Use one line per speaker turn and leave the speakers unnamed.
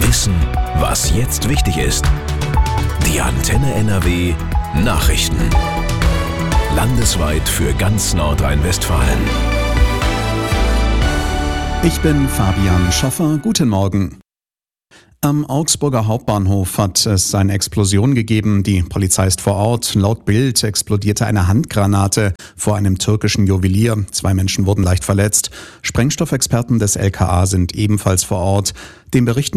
Wissen, was jetzt wichtig ist. Die Antenne NRW Nachrichten. Landesweit für ganz Nordrhein-Westfalen.
Ich bin Fabian Schoffer. Guten Morgen. Am Augsburger Hauptbahnhof hat es eine Explosion gegeben. Die Polizei ist vor Ort. Laut Bild explodierte eine Handgranate vor einem türkischen Juwelier. 2 Menschen wurden leicht verletzt. Sprengstoffexperten des LKA sind ebenfalls vor Ort. Den Berichten